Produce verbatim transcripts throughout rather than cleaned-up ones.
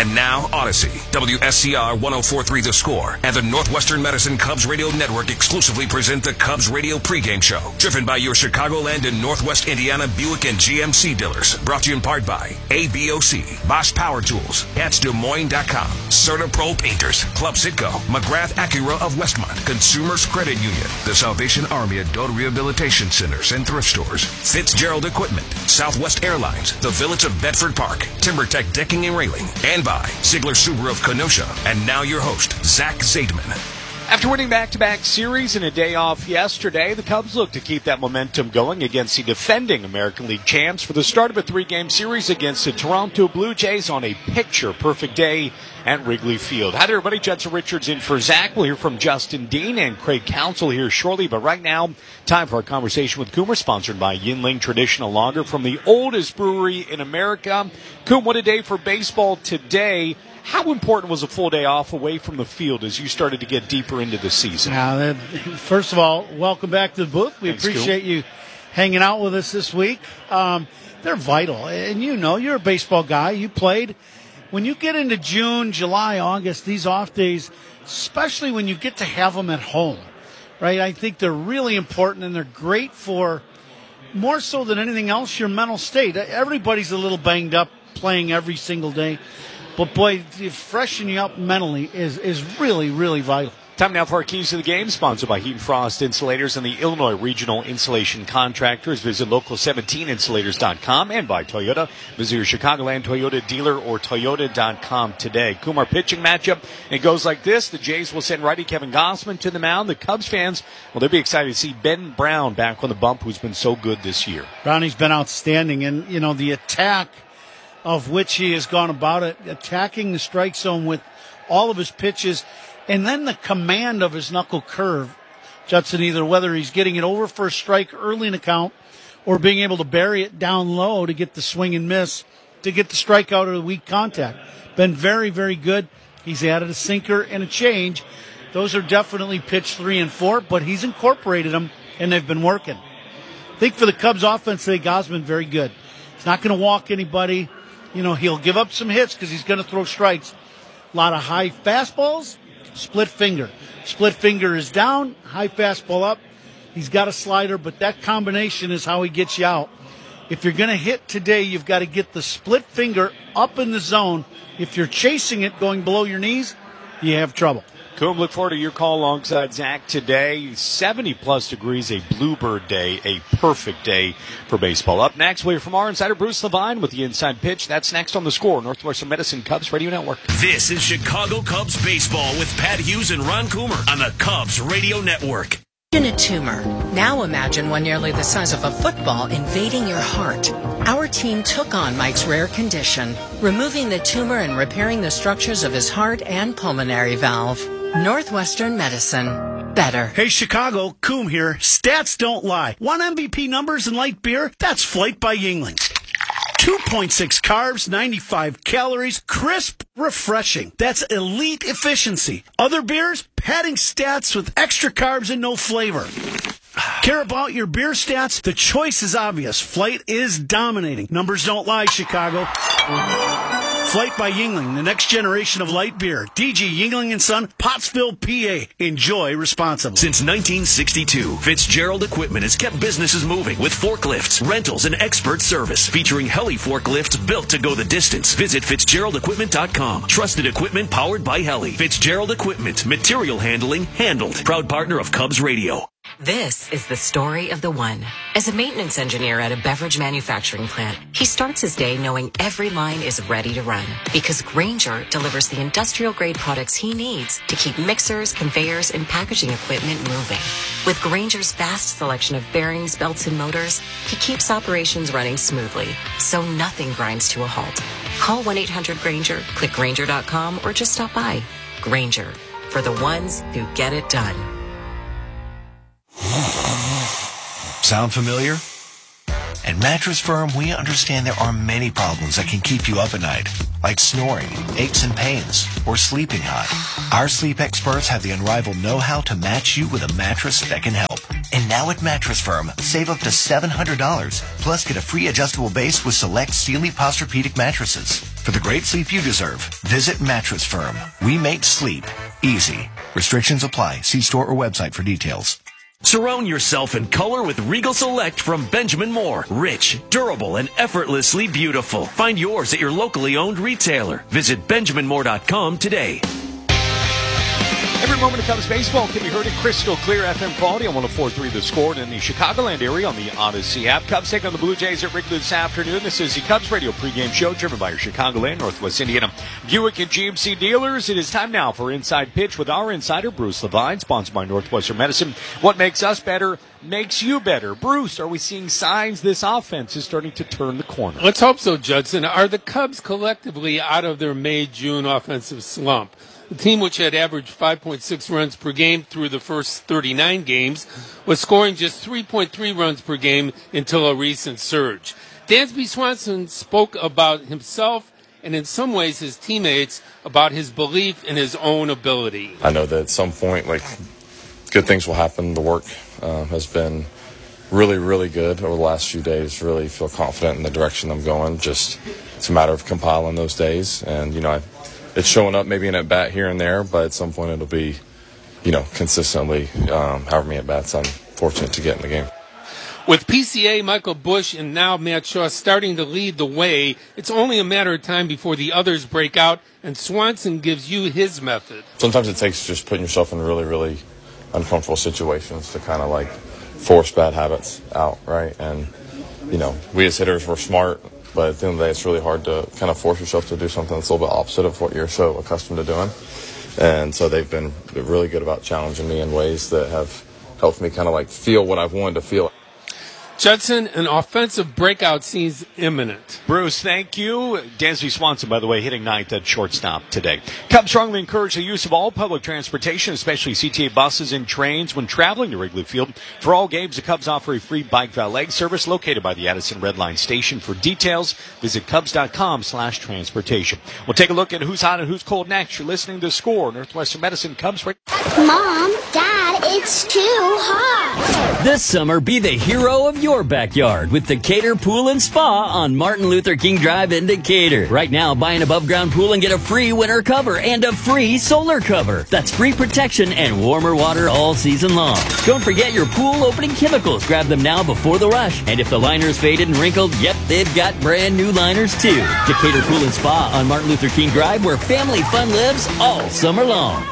And now, Odyssey, W S C R one oh four point three The Score, and the Northwestern Medicine Cubs Radio Network exclusively present the Cubs Radio pregame show, driven by your Chicagoland and Northwest Indiana Buick and G M C dealers. Brought to you in part by A B O C, Bosch Power Tools, Cats Des Moines dot com, CertaPro Painters, Club Sitco, McGrath Acura of Westmont, Consumers Credit Union, the Salvation Army Adult Rehabilitation Centers and Thrift Stores, Fitzgerald Equipment, Southwest Airlines, the Village of Bedford Park, TimberTech Decking and Railing, and by Ziegler Subaru of Kenosha. And now your host, Zach Zaidman. After winning back-to-back series and a day off yesterday, the Cubs look to keep that momentum going against the defending American League champs for the start of a three-game series against the Toronto Blue Jays on a picture-perfect day at Wrigley Field. Hi there, everybody. Judson Richards in for Zach. We'll hear from Justin Dean and Craig Counsell here shortly. But right now, time for our conversation with Coomer, sponsored by Yuengling Traditional Lager from the oldest brewery in America. Coom, what a day for baseball today. How important was a full day off away from the field as you started to get deeper into the season? Now, first of all, welcome back to the booth. We Thanks, appreciate Coom. you hanging out with us this week. Um, they're vital. And you know, you're a baseball guy. You played. When you get into June, July, August, these off days, especially when you get to have them at home, right? I think they're really important, and they're great for, more so than anything else, your mental state. Everybody's a little banged up playing every single day. But, boy, freshen you up mentally is, is really, really vital. Time now for our keys to the game, sponsored by Heat and Frost Insulators and the Illinois Regional Insulation Contractors. Visit local seventeen insulators dot com and by Toyota. Visit your Chicagoland Toyota dealer or toyota dot com today. Kumar pitching matchup, it goes like this. The Jays will send righty Kevin Gossman to the mound. The Cubs fans, well, they'll be excited to see Ben Brown back on the bump, who's been so good this year. Brownie's been outstanding, and, you know, the attack of which he has gone about it, attacking the strike zone with all of his pitches, and then the command of his knuckle curve, Judson, either whether he's getting it over for a strike early in the count or being able to bury it down low to get the swing and miss, to get the strikeout or the weak contact. Been very, very good. He's added a sinker and a change. Those are definitely pitch three and four, but he's incorporated them, and they've been working. I think for the Cubs offense today, Gossman, very good. He's not going to walk anybody. You know, he'll give up some hits because he's going to throw strikes. A lot of high fastballs, split finger. Split finger is down, high fastball up. He's got a slider, but that combination is how he gets you out. If you're going to hit today, you've got to get the split finger up in the zone. If you're chasing it going below your knees, you have trouble. Coom, look forward to your call alongside Zach today. seventy-plus degrees, a bluebird day, a perfect day for baseball. Up next, we'll hear from our insider, Bruce Levine, with the Inside Pitch. That's next on The Score, Northwestern Medicine Cubs Radio Network. This is Chicago Cubs baseball with Pat Hughes and Ron Coomer on the Cubs Radio Network. In a tumor. Now imagine one nearly the size of a football invading your heart. Our team took on Mike's rare condition, removing the tumor and repairing the structures of his heart and pulmonary valve. Northwestern Medicine. Better. Hey, Chicago, Coom here. Stats don't lie. Want M V P numbers in light beer? That's Flight by Yuengling. two point six carbs, ninety-five calories, crisp, refreshing. That's elite efficiency. Other beers? Padding stats with extra carbs and no flavor. Care about your beer stats? The choice is obvious. Flight is dominating. Numbers don't lie, Chicago. Flight by Yuengling, the next generation of light beer. D G Yuengling and Son, Pottsville, P A. Enjoy responsibly. Since nineteen sixty-two, Fitzgerald Equipment has kept businesses moving with forklifts, rentals, and expert service. Featuring heli forklifts built to go the distance. Visit Fitzgerald Equipment dot com. Trusted equipment powered by Heli. Fitzgerald Equipment. Material handling handled. Proud partner of Cubs Radio. This is the story of the one. As a maintenance engineer at a beverage manufacturing plant, he starts his day knowing every line is ready to run because Grainger delivers the industrial-grade products he needs to keep mixers, conveyors, and packaging equipment moving. With Grainger's vast selection of bearings, belts, and motors, he keeps operations running smoothly, so nothing grinds to a halt. Call one eight hundred Grainger, click Grainger dot com, or just stop by. Grainger, for the ones who get it done. Sound familiar? At Mattress Firm, we understand there are many problems that can keep you up at night, like snoring, aches and pains, or sleeping hot. Our sleep experts have the unrivaled know-how to match you with a mattress that can help. And now at Mattress Firm, save up to seven hundred dollars, plus get a free adjustable base with select Sealy Posturepedic mattresses. For the great sleep you deserve, visit Mattress Firm. We make sleep easy. Restrictions apply. See store or website for details. Surround yourself in color with Regal Select from Benjamin Moore. Rich, durable, and effortlessly beautiful. Find yours at your locally owned retailer. Visit benjamin moore dot com today. Every moment of Cubs baseball can be heard in crystal clear F M quality on one oh four point three The Score and in the Chicagoland area on the Odyssey app. Cubs take on the Blue Jays at Wrigley this afternoon. This is the Cubs Radio pregame show driven by your Chicagoland, Northwest Indiana, Buick, and G M C dealers. It is time now for Inside Pitch with our insider, Bruce Levine, sponsored by Northwestern Medicine. What makes us better makes you better. Bruce, are we seeing signs this offense is starting to turn the corner? Let's hope so, Judson. Are the Cubs collectively out of their May-June offensive slump? The team, which had averaged five point six runs per game through the first thirty-nine games, was scoring just three point three runs per game until a recent surge. Dansby Swanson spoke about himself and in some ways his teammates about his belief in his own ability. I know that at some point, like, good things will happen. The work uh, has been really, really good over the last few days. Really feel confident in the direction I'm going. Just it's a matter of compiling those days. And, you know, I, it's showing up maybe in at bat here and there, but at some point it'll be, you know, consistently um, however many at bats I'm fortunate to get in the game. With P C A, Michael Busch, and now Matt Shaw starting to lead the way, it's only a matter of time before the others break out, and Swanson gives you his method. Sometimes it takes just putting yourself in really, really uncomfortable situations to kind of like force bad habits out, right? And, you know, we as hitters were smart, but at the end of the day, it's really hard to kind of force yourself to do something that's a little bit opposite of what you're so accustomed to doing. And so they've been really good about challenging me in ways that have helped me kind of like feel what I've wanted to feel. Judson, an offensive breakout seems imminent. Bruce, thank you. Dansby Swanson, by the way, hitting ninth at shortstop today. Cubs strongly encourage the use of all public transportation, especially C T A buses and trains when traveling to Wrigley Field. For all games, the Cubs offer a free bike valet service located by the Addison Red Line Station. For details, visit Cubs.com slash transportation. We'll take a look at who's hot and who's cold next. You're listening to Score, Northwestern Medicine Cubs. Mom, Dad, it's too hot. This summer, be the hero of your backyard with Decatur Pool and Spa on Martin Luther King Drive in Decatur. Right now, buy an above-ground pool and get a free winter cover and a free solar cover. That's free protection and warmer water all season long. Don't forget your pool opening chemicals. Grab them now before the rush. And if the liner's faded and wrinkled, yep, they've got brand new liners too. Decatur Pool and Spa on Martin Luther King Drive, where family fun lives all summer long.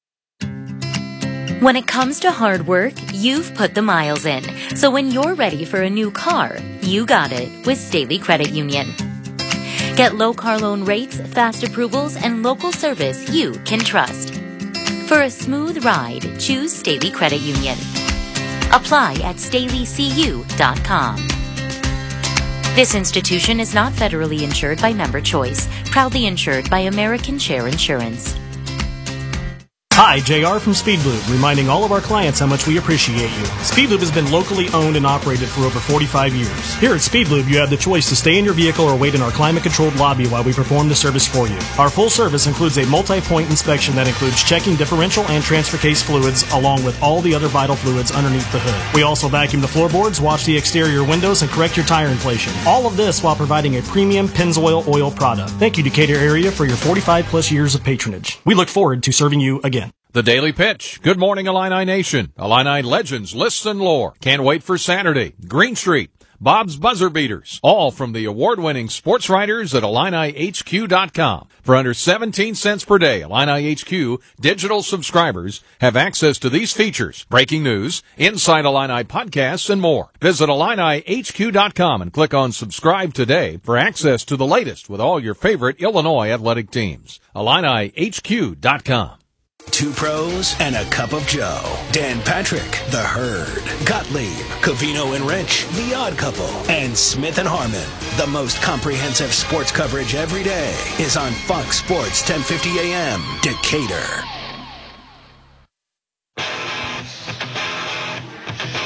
When it comes to hard work, you've put the miles in. So when you're ready for a new car, you got it with Staley Credit Union. Get low car loan rates, fast approvals, and local service you can trust. For a smooth ride, choose Staley Credit Union. Apply at staley c u dot com. This institution is not federally insured by Member Choice, proudly insured by American Share Insurance. Hi, J R from Speedlube, reminding all of our clients how much we appreciate you. Speedlube has been locally owned and operated for over forty-five years. Here at Speedlube, you have the choice to stay in your vehicle or wait in our climate-controlled lobby while we perform the service for you. Our full service includes a multi-point inspection that includes checking differential and transfer case fluids, along with all the other vital fluids underneath the hood. We also vacuum the floorboards, wash the exterior windows, and correct your tire inflation. All of this while providing a premium Pennzoil oil product. Thank you, Decatur area, for your forty-five plus years of patronage. We look forward to serving you again. The Daily Pitch. Good morning, Illini Nation. Illini legends, lists, and lore. Can't wait for Saturday. Green Street. Bob's Buzzer Beaters. All from the award-winning sports writers at Illini H Q dot com. For under seventeen cents per day, Illini H Q digital subscribers have access to these features: breaking news, Inside Illini podcasts, and more. Visit Illini H Q dot com and click on subscribe today for access to the latest with all your favorite Illinois athletic teams. Illini H Q dot com. Two pros and a cup of Joe. Dan Patrick, The Herd. Gottlieb, Covino and Rich, The Odd Couple. And Smith and Harmon. The most comprehensive sports coverage every day is on Fox Sports ten fifty A M, Decatur.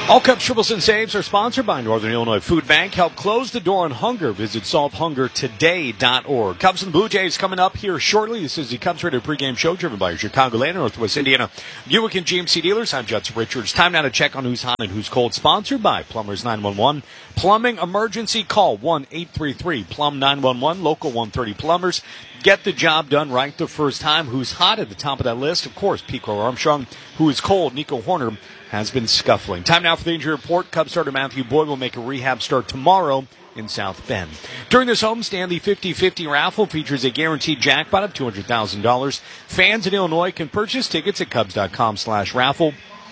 All Cubs triples and saves are sponsored by Northern Illinois Food Bank. Help close the door on hunger. Visit solve hunger today dot org. Cubs and Blue Jays coming up here shortly. This is the Cubs Radio pregame show driven by your Chicagoland and Northwest Indiana Buick and G M C dealers. I'm Judson Richards. Time now to check on who's hot and who's cold. Sponsored by Plumbers nine one one. Plumbing emergency call one eight three three plumb nine one one. Local one thirty Plumbers. Get the job done right the first time. Who's hot at the top of that list? Of course, Pico Armstrong. Who is cold? Nico Horner has been scuffling. Time now for the injury report. Cubs starter Matthew Boyd will make a rehab start tomorrow in South Bend. During this homestand, the fifty-fifty raffle features a guaranteed jackpot of two hundred thousand dollars. Fans in Illinois can purchase tickets at Cubs dot com slash raffle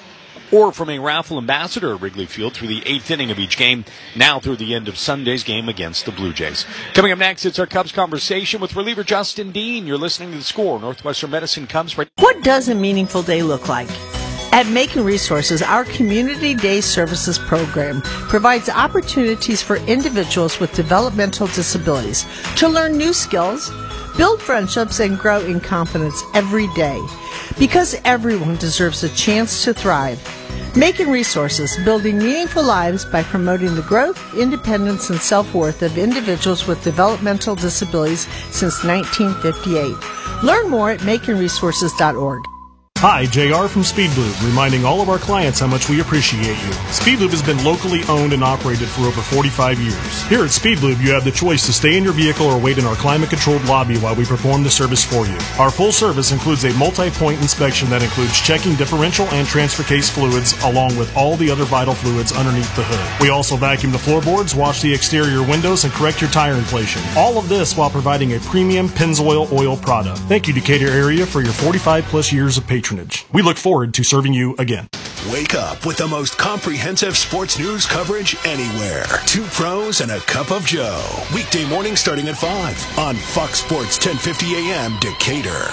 or from a raffle ambassador at Wrigley Field through the eighth inning of each game, now through the end of Sunday's game against the Blue Jays. Coming up next, it's our Cubs conversation with reliever Justin Dean. You're listening to The Score. Northwestern Medicine Cubs. What does a meaningful day look like? At Macon Resources, our Community Day Services program provides opportunities for individuals with developmental disabilities to learn new skills, build friendships, and grow in confidence every day. Because everyone deserves a chance to thrive. Macon Resources, building meaningful lives by promoting the growth, independence, and self-worth of individuals with developmental disabilities since nineteen fifty-eight. Learn more at macon resources dot org. Hi, J R from Speedlube, reminding all of our clients how much we appreciate you. Speedlube has been locally owned and operated for over forty-five years. Here at Speedlube, you have the choice to stay in your vehicle or wait in our climate-controlled lobby while we perform the service for you. Our full service includes a multi-point inspection that includes checking differential and transfer case fluids along with all the other vital fluids underneath the hood. We also vacuum the floorboards, wash the exterior windows, and correct your tire inflation. All of this while providing a premium Pennzoil oil product. Thank you, Decatur area, for your forty-five plus years of patronage. We look forward to serving you again. Wake up with the most comprehensive sports news coverage anywhere. Two pros and a cup of Joe. Weekday morning starting at five on Fox Sports ten fifty A M Decatur.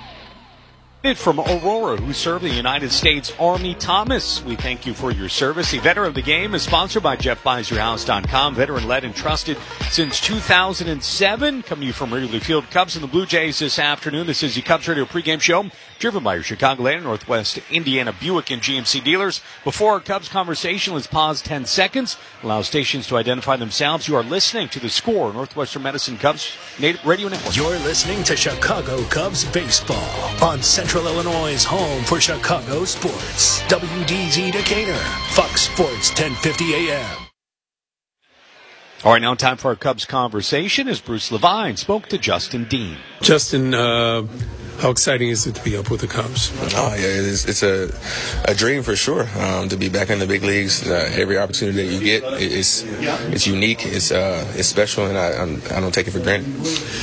From Aurora, who served the United States Army. Thomas, we thank you for your service. The Veteran of the Game is sponsored by Jeff Buys Your House dot com. Veteran-led and trusted since two thousand seven. Coming to you from Wrigley Field. Cubs and the Blue Jays this afternoon. This is the Cubs Radio pregame show, driven by your Chicagoland and Northwest Indiana Buick and G M C dealers. Before our Cubs conversation, let's pause ten seconds. Allow stations to identify themselves. You are listening to The Score, Northwestern Medicine Cubs Radio Network. You're listening to Chicago Cubs baseball on Central Illinois' home for Chicago sports. W D Z Decatur, Fox Sports ten fifty A M. All right, now time for our Cubs conversation as Bruce Levine spoke to Justin Dean. Justin, uh, how exciting is it to be up with the Cubs? Oh, yeah, it's, it's a a dream for sure um, to be back in the big leagues. Uh, every opportunity that you get, it's it's unique, it's uh, it's special, and I I'm, I don't take it for granted.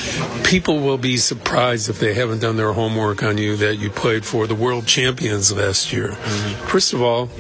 People will be surprised if they haven't done their homework on you that you played for the world champions last year. Mm-hmm. First of all,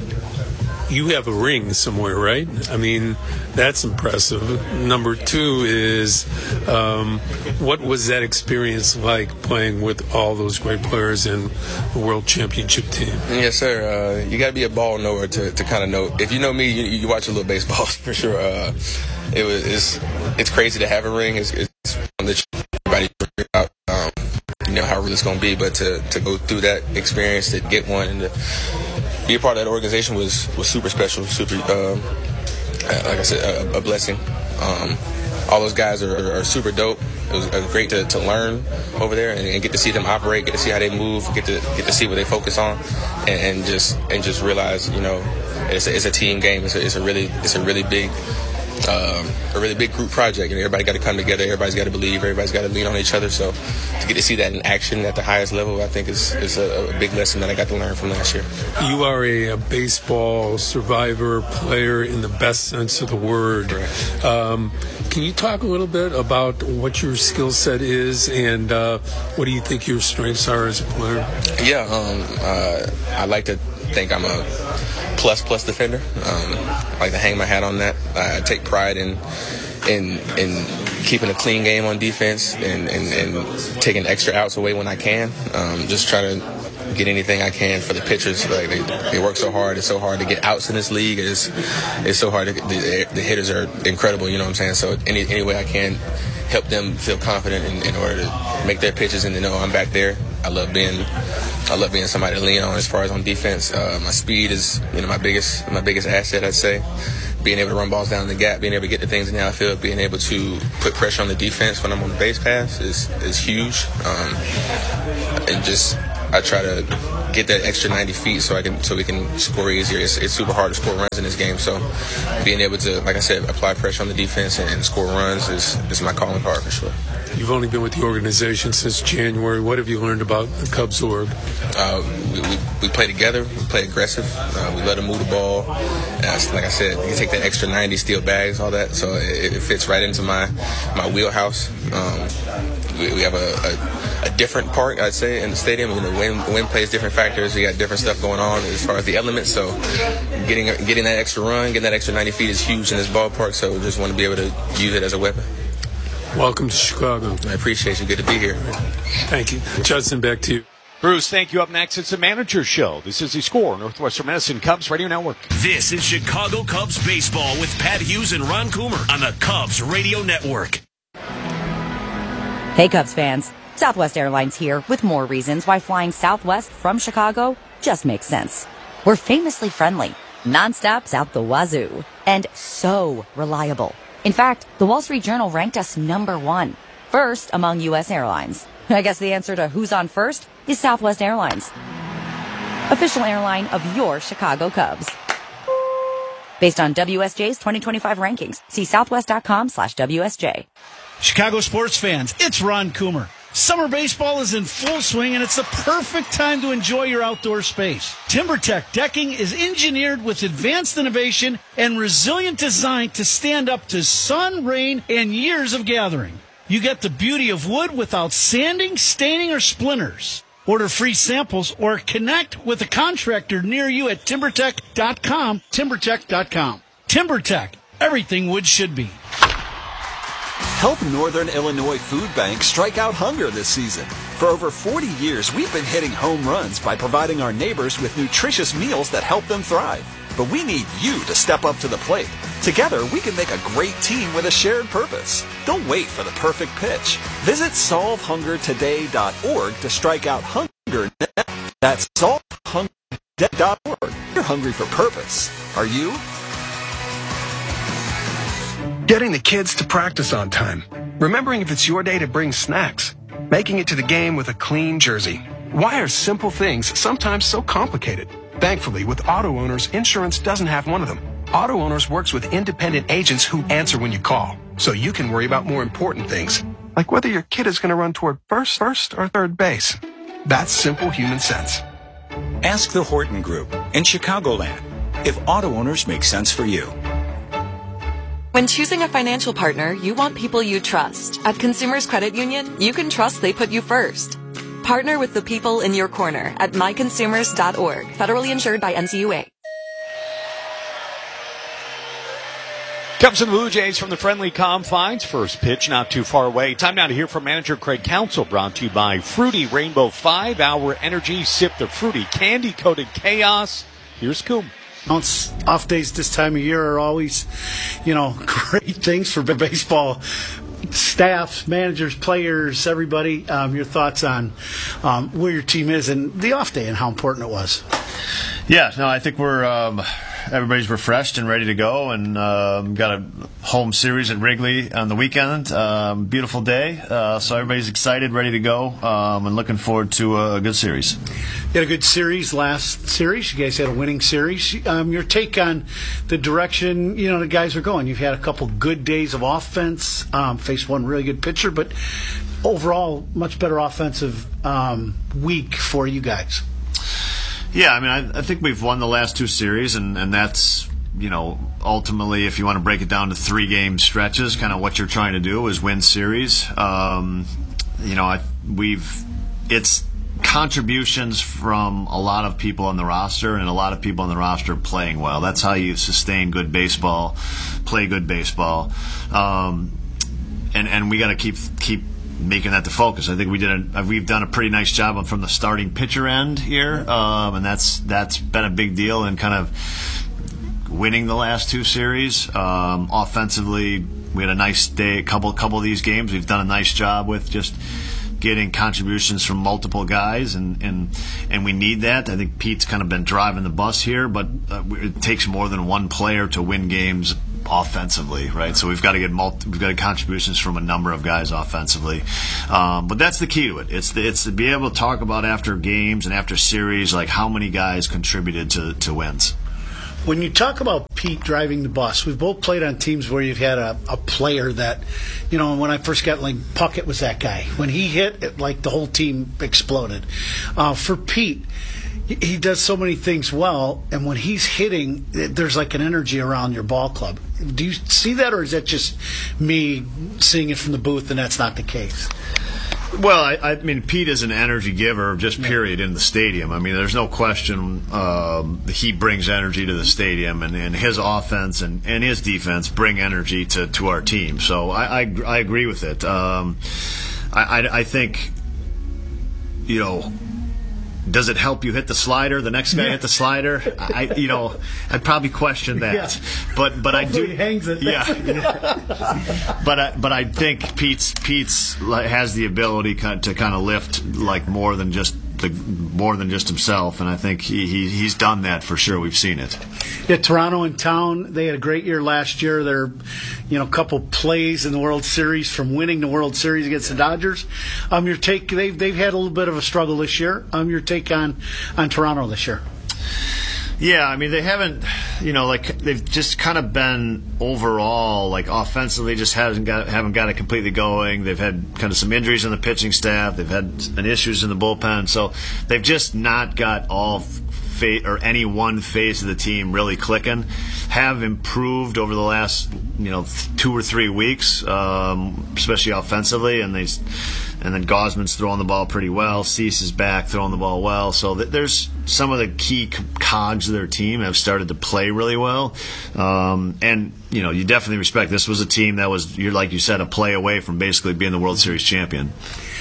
you have a ring somewhere, right? I mean, that's impressive. Number two is, um, what was that experience like playing with all those great players in the World Championship team? Yes, sir. Uh, you got to be a ball knower to, to kind of know. If you know me, you, you watch a little baseball for sure. Uh, it was it's, it's crazy to have a ring. It's, it's that everybody figure out, um, you know, how real it's going to be. But to, to go through that experience, to get one, and to be a part of that organization was, was super special, super, um, like I said, a, a blessing. Um, all those guys are, are, are super dope. It was uh, great to, to learn over there and, and get to see them operate, get to see how they move, get to get to see what they focus on, and, and just and just realize, you know, it's a, it's a team game. It's a, it's a really it's a really big. Um, a really big group project, and everybody got to come together. Everybody's got to believe. Everybody's got to lean on each other. So to get to see that in action at the highest level, I think is is a, a big lesson that I got to learn from last year. You are a, a baseball survivor, player in the best sense of the word. Um, can you talk a little bit about what your skill set is, and uh, what do you think your strengths are as a player? Yeah, um, uh, I like to think I'm a plus plus defender. Um, I like to hang my hat on that. I take pride in in in keeping a clean game on defense and, and, and taking extra outs away when I can. Um, just trying to get anything I can for the pitchers. Like they, they work so hard. It's so hard to get outs in this league. It's it's so hard. To, the, the hitters are incredible. You know what I'm saying? So any any way I can help them feel confident in, in order to make their pitches and to know I'm back there. I love being I love being somebody to lean on as far as on defense. Uh, my speed is, you know, my biggest my biggest asset, I'd say. Being able to run balls down the gap, being able to get the things in the outfield, being able to put pressure on the defense when I'm on the base pass is is huge. Um, and just I try to get that extra ninety feet so I can so we can score easier. It's, it's super hard to score runs in this game, so being able to, like I said, apply pressure on the defense and, and score runs is is my calling card for sure. You've only been with the organization since January. What have you learned about the Cubs org? Uh, we, we, we play together. We play aggressive. Uh, we let them move the ball. Uh, like I said, you take that extra ninety steel bags, all that, so it, it fits right into my my wheelhouse. Um, we, we have a, a, a different park, I'd say, in the stadium. You know, wind, wind plays different factors. We got different stuff going on as far as the elements. So getting getting that extra run, getting that extra ninety feet is huge in this ballpark. So we just want to be able to use it as a weapon. Welcome to Chicago. I appreciate you. Good to be here. Thank you. Justin, back to you. Bruce, thank you. Up next, it's the Manager Show. This is The Score, Northwestern Medicine Cubs Radio Network. This is Chicago Cubs Baseball with Pat Hughes and Ron Coomer on the Cubs Radio Network. Hey, Cubs fans. Southwest Airlines here with more reasons why flying Southwest from Chicago just makes sense. We're famously friendly, nonstops out the wazoo, and so reliable. In fact, the Wall Street Journal ranked us number one, first among U S airlines. I guess the answer to who's on first is Southwest Airlines, official airline of your Chicago Cubs. Based on W S J's twenty twenty-five rankings, see southwest.com slash WSJ. Chicago sports fans, it's Ron Coomer. Summer baseball is in full swing, and it's the perfect time to enjoy your outdoor space. TimberTech decking is engineered with advanced innovation and resilient design to stand up to sun, rain, and years of gathering. You get the beauty of wood without sanding, staining, or splinters. Order free samples or connect with a contractor near you at timber tech dot com, timber tech dot com. TimberTech, everything wood should be. Help Northern Illinois Food Bank strike out hunger this season. For over forty years, we've been hitting home runs by providing our neighbors with nutritious meals that help them thrive. But we need you to step up to the plate. Together, we can make a great team with a shared purpose. Don't wait for the perfect pitch. Visit solve hunger today dot org to strike out hunger now. That's solve hunger today dot org. You're hungry for purpose. Are you? Getting the kids to practice on time. Remembering if it's your day to bring snacks. Making it to the game with a clean jersey. Why are simple things sometimes so complicated? Thankfully, with Auto Owners, insurance doesn't have one of them. Auto Owners works with independent agents who answer when you call, so you can worry about more important things, like whether your kid is going to run toward first, first, or third base. That's simple human sense. Ask the Horton Group in Chicagoland if Auto Owners make sense for you. When choosing a financial partner, you want people you trust. At Consumers Credit Union, you can trust they put you first. Partner with the people in your corner at my consumers dot org. Federally insured by N C U A. Cubs and Blue Jays from the friendly confines. First pitch not too far away. Time now to hear from manager Craig Counsell, brought to you by Fruity Rainbow five hour Energy. Sip the fruity candy-coated chaos. Here's Coom. Off days this time of year are always, you know, great things for baseball staff, managers, players, everybody. Um, your thoughts on um, where your team is and the off day and how important it was? Yeah, no, I think we're um, everybody's refreshed and ready to go, and um, got a home series at Wrigley on the weekend. Um, beautiful day, uh, so everybody's excited, ready to go, um, and looking forward to a good series. You had a good series last series. You guys had a winning series. Um, your take on the direction, you know, the guys are going. You've had a couple good days of offense, um, faced one really good pitcher, but overall, much better offensive um, week for you guys. Yeah, I mean, I, I think we've won the last two series, and, and that's, you know, ultimately, if you want to break it down to three game stretches, kind of what you're trying to do is win series. Um, you know, I, we've it's contributions from a lot of people on the roster, and a lot of people on the roster playing well. That's how you sustain good baseball, play good baseball, um, and and we got to keep keep. making that the focus. I think we did a, we've done a pretty nice job from the starting pitcher end here, um, and that's that's been a big deal in kind of winning the last two series. Um, offensively, we had a nice day. A couple couple of these games, we've done a nice job with just getting contributions from multiple guys, and, and and we need that. I think Pete's kind of been driving the bus here, but uh, it takes more than one player to win games offensively, right? So we've got to get multi- we've got to get contributions from a number of guys offensively, um, but that's the key to it. It's the, it's to be able to talk about after games and after series, like how many guys contributed to, to wins. When you talk about Pete driving the bus, we've both played on teams where you've had a, a player that, you know, when I first got, like, Puckett was that guy. When he hit, it, like, the whole team exploded. Uh, for Pete, he does so many things well, and when he's hitting, there's like an energy around your ball club. Do you see that, or is that just me seeing it from the booth and that's not the case? Well, I, I mean, Pete is an energy giver, just period, in the stadium. I mean, there's no question um, he brings energy to the stadium, and, and his offense and, and his defense bring energy to, to our team. So I, I, I agree with it. Um, I, I, I think, you know, does it help you hit the slider? The next guy yeah. hit the slider. I, you know, I'd probably question that, yeah. but but Hopefully I do. He hangs it. Yeah. but I, but I think Pete's Pete's has the ability to kind of lift like more than just the more than just himself, and I think he, he he's done that for sure. We've seen it. Yeah, Toronto in town. They had a great year last year. They're, you know, a couple plays in the World Series from winning the World Series against the Dodgers. Um, your take? They've they've had a little bit of a struggle this year. Um, your take on on Toronto this year? Yeah, I mean, they haven't, you know, like they've just kind of been overall, like offensively, just hasn't got haven't got it completely going. They've had kind of some injuries in the pitching staff. They've had some issues in the bullpen, so they've just not got all fa- or any one phase of the team really clicking. Have improved over the last, you know, two or three weeks, um, especially offensively, and they. And then Gosman's throwing the ball pretty well. Cease is back throwing the ball well. So th- there's some of the key cogs of their team have started to play really well. Um, and, you know, you definitely respect this was a team that was, you're like you said, a play away from basically being the World Series champion.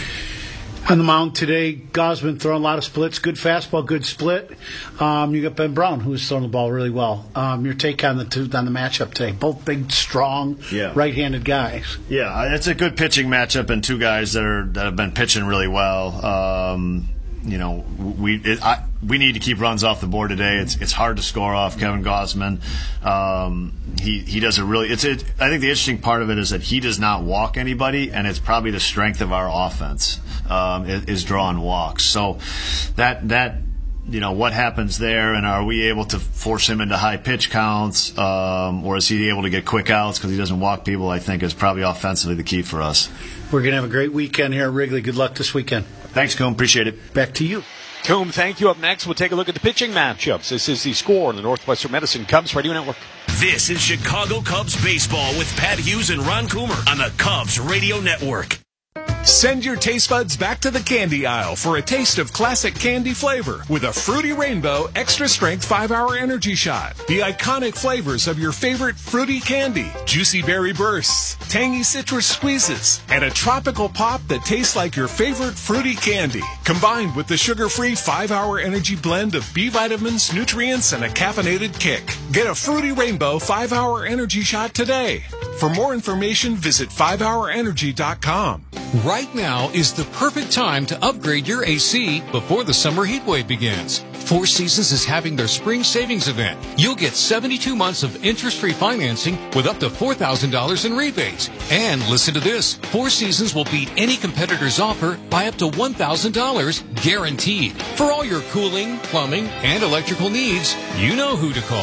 On the mound today, Gosman throwing a lot of splits. Good fastball, good split. Um, you got Ben Brown, who's throwing the ball really well. Um, your take on the two, on the matchup today? Both big, strong, yeah. right-handed guys. Yeah, it's a good pitching matchup, and two guys that are that have been pitching really well. Um, you know, we it, I, we need to keep runs off the board today. It's it's hard to score off Kevin Gosman. Um, he he does a really. It's it. I think the interesting part of it is that he does not walk anybody, and it's probably the strength of our offense. Um, is, is drawing walks. So that that you know what happens there, and are we able to force him into high pitch counts, um, or is he able to get quick outs because he doesn't walk people? I think is probably offensively the key for us. We're gonna have a great weekend here at Wrigley. Good luck this weekend. Thanks, Coom. Appreciate it. Back to you. Coom, thank you. Up next, we'll take a look at the pitching matchups. This is the Score on the Northwestern Medicine Cubs Radio Network. This is Chicago Cubs baseball with Pat Hughes and Ron Coomer on the Cubs Radio Network. Send your taste buds back to the candy aisle for a taste of classic candy flavor with a Fruity Rainbow Extra Strength five hour Energy Shot. The iconic flavors of your favorite fruity candy, juicy berry bursts, tangy citrus squeezes, and a tropical pop that tastes like your favorite fruity candy. Combined with the sugar-free five hour energy blend of B vitamins, nutrients, and a caffeinated kick. Get a Fruity Rainbow five hour Energy Shot today. For more information, visit five hour energy dot com. Right now is the perfect time to upgrade your A C before the summer heat wave begins. Four Seasons is having their spring savings event. You'll get seventy-two months of interest-free financing with up to four thousand dollars in rebates. And listen to this, Four Seasons will beat any competitor's offer by up to one thousand dollars guaranteed. For all your cooling, plumbing, and electrical needs, you know who to call.